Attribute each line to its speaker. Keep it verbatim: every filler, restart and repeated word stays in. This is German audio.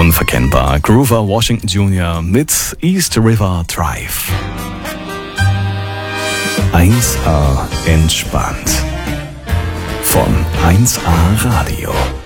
Speaker 1: Unverkennbar. Grover Washington Junior mit East River Drive. eins A entspannt. Von eins A Radio.